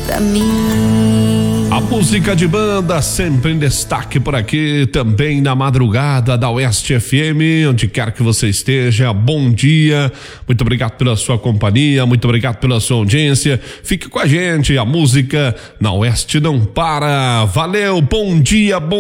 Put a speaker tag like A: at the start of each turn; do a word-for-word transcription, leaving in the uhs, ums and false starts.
A: pra mim.
B: A música de banda sempre em destaque por aqui, também na madrugada da Oeste F M, onde quer que você esteja, bom dia, muito obrigado pela sua companhia, muito obrigado pela sua audiência, fique com a gente, a música na Oeste não para, valeu, bom dia, bom